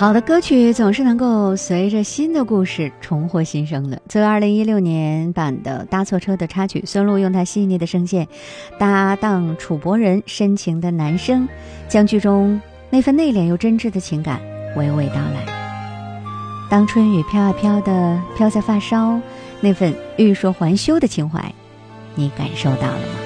好的歌曲总是能够随着新的故事重获新生的。作为2016年版的搭错车的插曲，孙露用她细腻的声线搭档楚博仁深情的男声，将剧中那份内敛又真挚的情感娓娓道来。当春雨飘啊飘的飘在发梢，那份欲说还休的情怀，你感受到了吗？